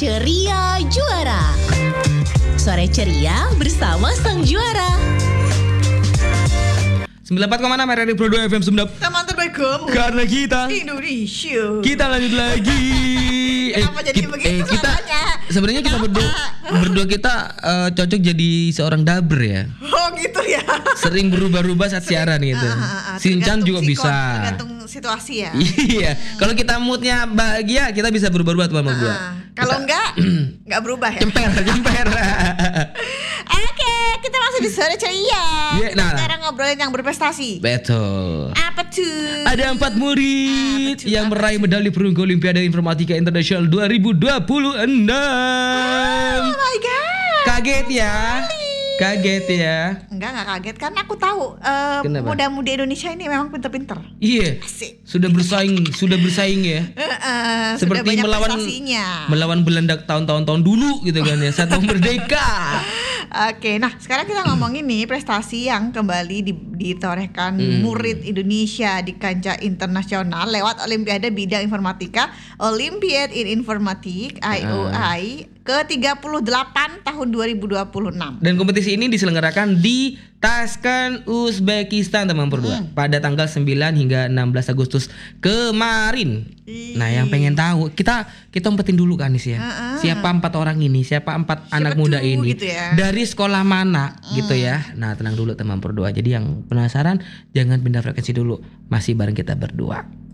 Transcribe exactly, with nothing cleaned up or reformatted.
Ceria Juara. Sore ceria bersama sang juara. sembilan puluh empat koma enam R R I Pro dua F M Sumedap. Teman terbaik kamu. Karena kita Indonesia. Kita lanjut lagi. Kenapa jadi kita, begitu eh, kita suaranya? sebenarnya kita berdua berdua kita uh, cocok jadi seorang daber ya. Oh gitu ya. Sering berubah-ubah saat siaran gitu. Ah, ah, ah, Sinchan tergantung juga sikon, bisa. Tergantung situasi ya. Iya. Kalau kita moodnya bahagia, kita bisa berubah-ubah teman berdua. Ah, Kalau enggak, enggak berubah ya. Cemper, cemper. Oke, kita masih di sore ceria. Iya, Kita nah. sekarang ngobrolin yang berprestasi. Betul. Apa tuh? Ada empat murid Ah, betul, yang apa meraih medali perunggu Olimpiade Informatika Internasional dua ribu dua puluh enam. Oh my god. Kaget ya? Kaget ya? Enggak, enggak kaget karena aku tahu eh, Kenapa? muda-mudi Indonesia ini memang pinter-pinter. Iya. Asik. Sudah bersaing, sudah bersaing ya. Eh, eh, sudah Seperti banyak melawan prestasinya. melawan Belanda tahun-tahun tahun dulu gitu kan ya. Saat mau merdeka. Oke, nah sekarang kita ngomongin nih prestasi yang kembali di, ditorehkan Hmm. murid Indonesia di kancah internasional lewat Olimpiade Bidang Informatika Olympiad in Informatik I O I ke tiga puluh delapan tahun dua ribu dua puluh enam. Dan kompetisi ini diselenggarakan di Tashkent, Uzbekistan teman berdua Hmm. pada tanggal sembilan hingga enam belas Agustus kemarin. Nah, yang pengen tahu kita kita umpetin dulu kan Nis ya. Uh-uh. Siapa empat orang ini? Siapa empat Siapa anak muda tuh, ini? gitu ya? Dari sekolah mana gitu ya. Nah, tenang dulu teman berdua. Jadi yang penasaran jangan pindah frekuensi dulu. Masih bareng kita berdua.